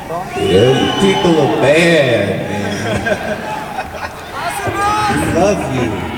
Yeah, you people are bad, man. We love you.